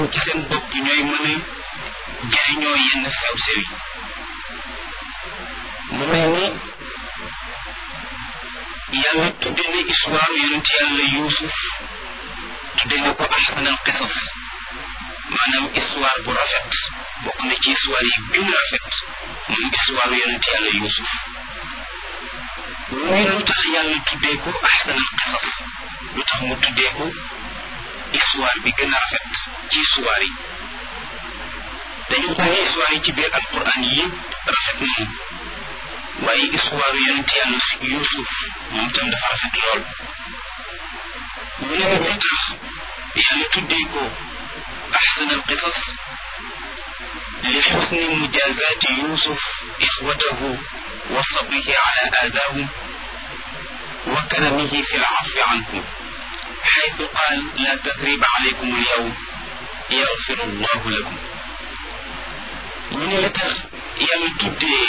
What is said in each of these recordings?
ci seen bopp ñooy mën a jëriñoo yenn sew-sew yi mu mel ni yàlla tudde na histoire yonent yàlla Yuusuf tudde na ko ahsanal qisas maanaam histoire bu rafet bokk na ci histoire yi gën a rafet moom histoire yonent yàlla Yuusuf muy lu tax yàlla tuddee ko ahsanal qisas lu tax mu tuddee ko histoire bi gën a rafet ci histoire yi dañu xool histoire yi ci biir alquran yëpp rafet nañu waaye histoire yonent yàlla Yuusuf moom tam dafa rafet lool mu ne lu tax yàlla tuddee ko ahsanal qisas li xusni mujazaati Yuusuf ixwatahu wa sabrihi ala aadaahum wa karamihi fi lcafi anhum xaytu qaal laa tasriba alaykum alyawm yaxfiru allahu lakum ñu ne la tax yàlla tuddee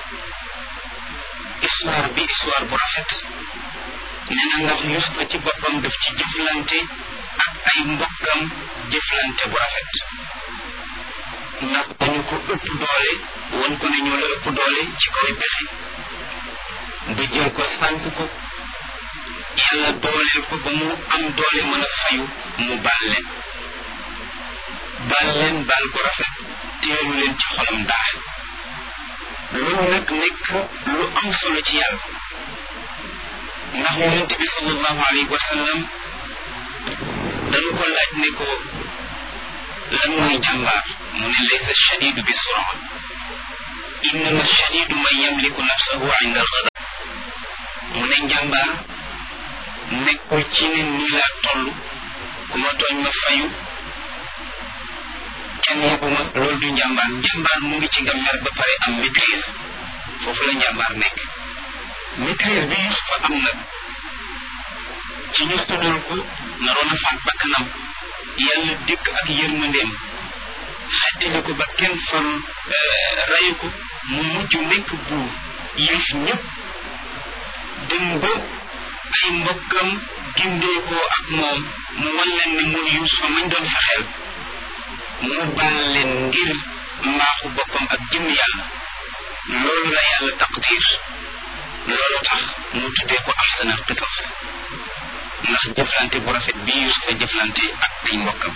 histoire bi histoire bu rafet nee na ndax Yuusufa ci boppam daf ci jëflante ak ay mbokkam jëflante bu rafet ndax dañu ko ëpp doole won ko ne ñoo la ëpp doole ci kaw pexe ba jël ko sànk ko yàlla dooleel ko ba mu am doole mën a fayu mu baal leen baal ko rafet teelu leen ci xolam dara loolu nag nekk lu am solo ci yàlla ndax yonent bi sallallahu alayhi wa sallam dañu ko laaj ne ko lan mooy jàmbaar mu ne laysa shadidu bi sura innama shadidu man yamliku nafsahu inda al-ghadab mu ne njàmbaar nekkul ci ne nii laa toll ku ma tooñ ma fayu kenn yebuma loolu du njàmbaar mu ngi ci nga mer ba pare am maîtrise foofu la njàmbaar nekk maîtrise bi Yuusufa am nag ci ñu sonal ko naroon a faat bakkanam yàlla dikk ak yërmandeem xettali ko ba kenn farul rayu ko mu mujj nekk buur yëf ñëpp dem ba ay mbokkam gindeekoo ak moom mu wan leen ne mooy Yuusufa mañ doon fexeel mu baal leen ngir mbaaxu boppam ak jëm yàlla loolu la yàlla taqdir loolu tax mu tuddee ko ahsanal qisas ndax jëflante bu rafet bi Yuusufa jëflante ak ay mbokkam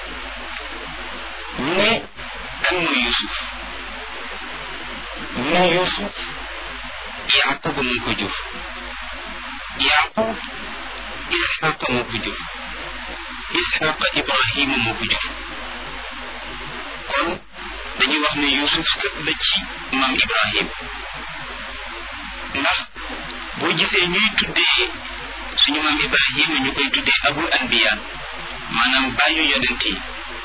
ñu ne kan mooy Yuusuf ñu ne Yuusuf Yaquba moo ko jur Yaqub Isxaqa moo ko jur Isxaqa Ibrahima moo ko jur kon dañuy wax ne Yuusuf sët la ci maam Ibrahim ndax boo gisee ñuy tuddee suñu maam Ibrahima ñu koy tuddee abul anbiya maanaam bàyyu yonent yi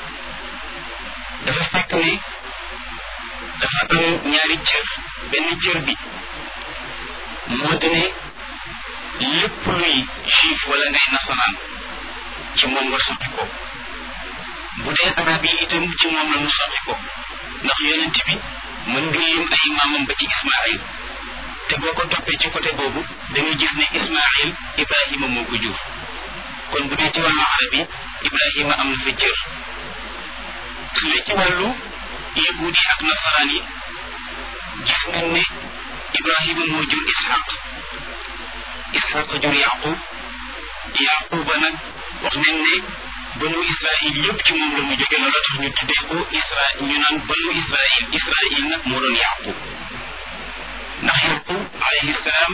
dafa fekk ne dafa am ñaari cër benn cër bi moo di ne lépp luy juif wala ngay nasaraan ci moom nga sotti ko bu dee arab yi itam ci moom la mu sotti ko ndax yonent bi mën nga lim ay maamam ba ci Ismaïl te boo ko toppee ci côté boobu dañuy gis ne Ismaïl Ibrahima moo ko jur kon bu dee ci wàllu arab yi Ibrahima am na fa cër su dee ci wàllu yahuud yi ak nasaraan yi gis nañ ne Ibrahima moo jur Isxaq jur Yaquba nag wax nañ ne banu Israil yëpp ci moom la mu jóge loolu tax ñu tuddee ko ñu naan banu Israil nag moo doon Yaqub ndax Yaqub alayhi salaam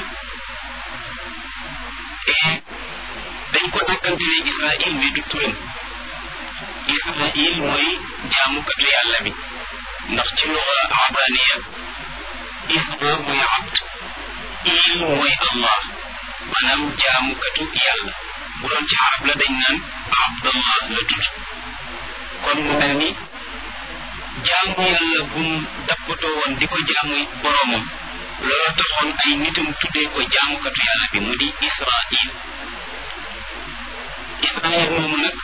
dañ ko dàkkantele Israil mais du turam Israil mooy jaamukatu yàlla bi ndax ci luga abraniya Isra mooy abd il mooy Allah maanaam jaamukatu yàlla bu doon ci arab la dañ naan abdallah la tudd kon mu mel ni jaamu yàlla gum dappatoo woon di ko jaamu boroomam loolu taxoon ay nitam tuddee ko jaamukatu yàlla bi mu di Israil moomu nag